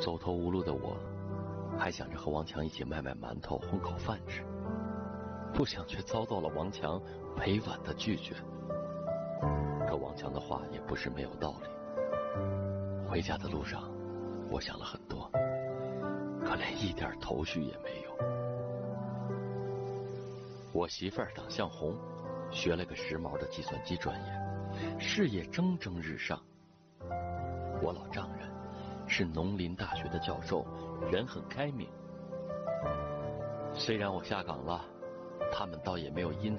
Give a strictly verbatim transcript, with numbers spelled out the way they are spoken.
走投无路的我，还想着和王强一起卖卖馒头混口饭吃，不想却遭到了王强委婉的拒绝。可王强的话也不是没有道理。回家的路上，我想了很多，可连一点头绪也没有。我媳妇儿党向红，学了个时髦的计算机专业，事业蒸蒸日上。我老丈人是农林大学的教授，人很开明。虽然我下岗了，他们倒也没有因